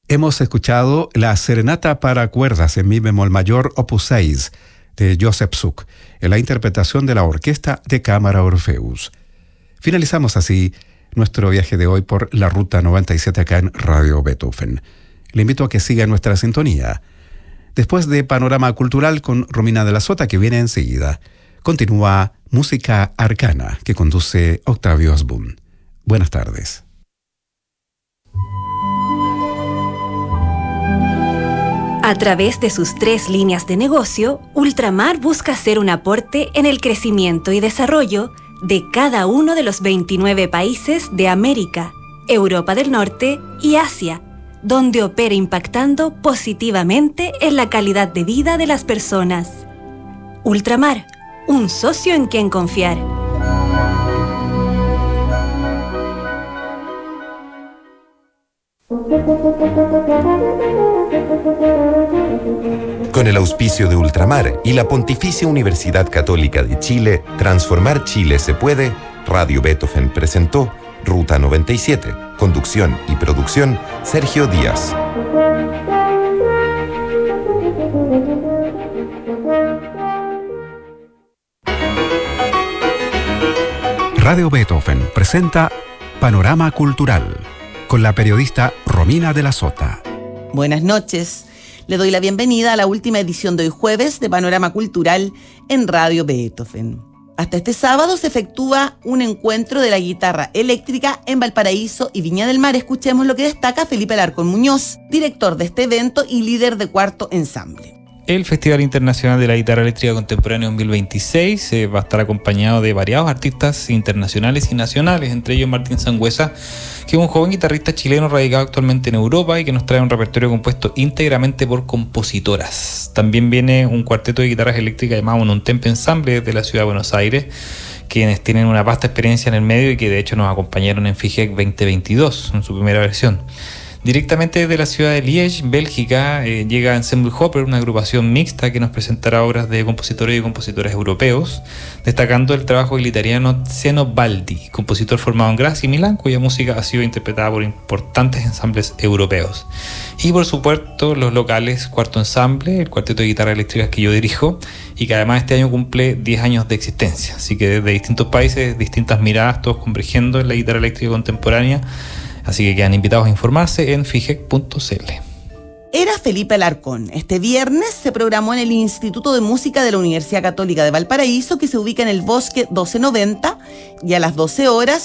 Hemos escuchado la Serenata para cuerdas en mi bemol mayor opus 6 de Joseph Suk, en la interpretación de la Orquesta de Cámara Orfeus. Finalizamos así nuestro viaje de hoy por la Ruta 97 acá en Radio Beethoven. Le invito a que siga nuestra sintonía. Después de Panorama Cultural con Romina de la Sota, que viene enseguida, continúa Música Arcana, que conduce Octavio Asbun. Buenas tardes. A través de sus 3 líneas de negocio, Ultramar busca hacer un aporte en el crecimiento y desarrollo de cada uno de los 29 países de América, Europa del Norte y Asia, donde opera impactando positivamente en la calidad de vida de las personas. Ultramar, un socio en quien confiar. Con el auspicio de Ultramar y la Pontificia Universidad Católica de Chile, Transformar Chile se puede, Radio Beethoven presentó Ruta 97, conducción y producción, Sergio Díaz. Radio Beethoven presenta Panorama Cultural, con la periodista Romina de la Sota. Buenas noches. Le doy la bienvenida a la última edición de hoy jueves de Panorama Cultural en Radio Beethoven. Hasta este sábado se efectúa un encuentro de la guitarra eléctrica en Valparaíso y Viña del Mar. Escuchemos lo que destaca Felipe Alarcón Muñoz, director de este evento y líder de Cuarto Ensamble. El Festival Internacional de la Guitarra Eléctrica Contemporánea 2026 va a estar acompañado de variados artistas internacionales y nacionales, entre ellos Martín Sangüesa, que es un joven guitarrista chileno radicado actualmente en Europa y que nos trae un repertorio compuesto íntegramente por compositoras. También viene un cuarteto de guitarras eléctricas llamado Monontempe Ensamble de la ciudad de Buenos Aires, quienes tienen una vasta experiencia en el medio y que de hecho nos acompañaron en FIGEC 2022 en su primera versión. Directamente desde la ciudad de Liege, Bélgica, llega Ensemble Hopper, una agrupación mixta que nos presentará obras de compositores y compositoras europeos, destacando el trabajo del italiano Zeno Baldi, compositor formado en Graz y Milán, cuya música ha sido interpretada por importantes ensambles europeos. Y por supuesto los locales Cuarto Ensamble, el cuarteto de guitarra eléctrica que yo dirijo, y que además este año cumple 10 años de existencia. Así que desde distintos países, distintas miradas, todos convergiendo en la guitarra eléctrica contemporánea. Así que quedan invitados a informarse en figec.cl. Era Felipe Alarcón. Este viernes se programó en el Instituto de Música de la Universidad Católica de Valparaíso, que se ubica en el Bosque 1290, y a las 12 horas